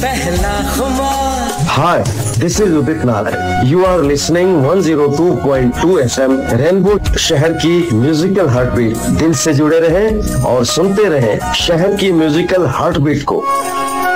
पहला खुमार। Hi, this is Udit Nalar. You are listening 102.2 FM rainbow शहर की म्यूजिकल हार्टबीट। दिल से जुड़े रहें और सुनते रहें शहर की म्यूजिकल हार्टबीट को।